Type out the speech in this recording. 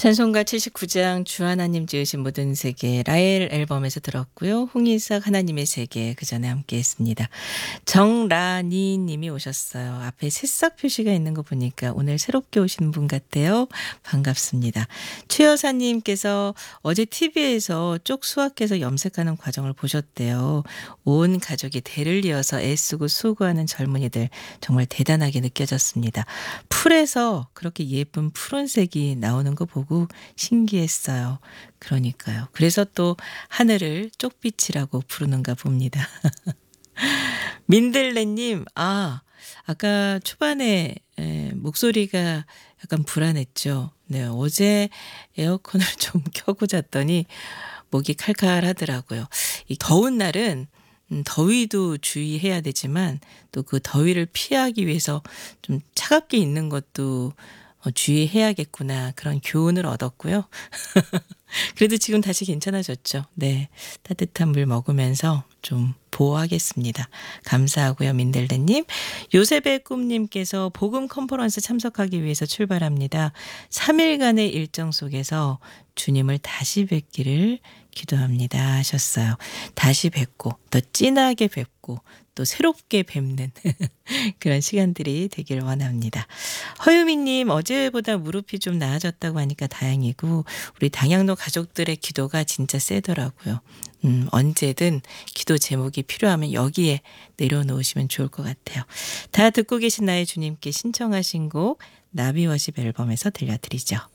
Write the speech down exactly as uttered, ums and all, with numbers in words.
찬송가 칠십구 장 주 하나님 지으신 모든 세계 라엘 앨범에서 들었고요. 홍일삭 하나님의 세계 그전에 함께했습니다. 정라니 님이 오셨어요. 앞에 새싹 표시가 있는 거 보니까 오늘 새롭게 오신 분 같아요. 반갑습니다. 최 여사님께서 어제 티비에서 쪽 수확해서 염색하는 과정을 보셨대요. 온 가족이 대를 이어서 애쓰고 수고하는 젊은이들 정말 대단하게 느껴졌습니다. 풀에서 그렇게 예쁜 푸른색이 나오는 거 보고 신기했어요. 그러니까요. 그래서 또 하늘을 쪽빛이라고 부르는가 봅니다. 민들레님, 아, 아까 초반에 에, 목소리가 약간 불안했죠. 네, 어제 에어컨을 좀 켜고 잤더니 목이 칼칼하더라고요. 이 더운 날은 음, 더위도 주의해야 되지만 또 그 더위를 피하기 위해서 좀 차갑게 있는 것도 어, 주의해야겠구나 그런 교훈을 얻었고요. 그래도 지금 다시 괜찮아졌죠. 네, 따뜻한 물 먹으면서 좀 보호하겠습니다. 감사하고요. 민들레님. 요셉의 꿈님께서 복음 컨퍼런스 참석하기 위해서 출발합니다. 삼 일간의 일정 속에서 주님을 다시 뵙기를 기도합니다 하셨어요. 다시 뵙고 더 진하게 뵙고 또 새롭게 뵙는 그런 시간들이 되길 원합니다. 허유미님, 어제보다 무릎이 좀 나아졌다고 하니까 다행이고 우리 당양로 가족들의 기도가 진짜 세더라고요. 음, 언제든 기도 제목이 필요하면 여기에 내려놓으시면 좋을 것 같아요. 다 듣고 계신 나의 주님께 신청하신 곡 나비워십 앨범에서 들려드리죠.